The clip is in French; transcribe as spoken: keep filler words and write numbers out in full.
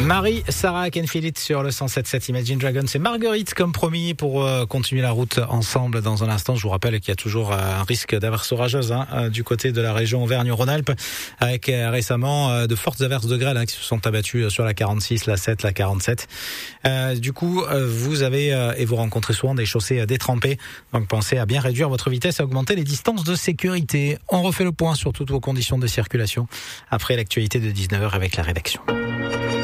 Marie, Sarah, Ken Phillips sur le cent sept sept Imagine Dragons. C'est Marguerite comme promis pour euh, continuer la route ensemble dans un instant. Je vous rappelle qu'il y a toujours euh, un risque d'averse orageuse hein, euh, du côté de la région Auvergne-Rhône-Alpes avec euh, récemment euh, de fortes averses de grêle hein, qui se sont abattues sur la quarante-six, la sept, la quarante-sept. Euh, du coup, euh, vous avez euh, et vous rencontrez souvent des chaussées euh, détrempées. Donc pensez à bien réduire votre vitesse et à augmenter les distances de sécurité. On refait le point sur toutes vos conditions de circulation après l'actualité de dix-neuf heures avec la rédaction.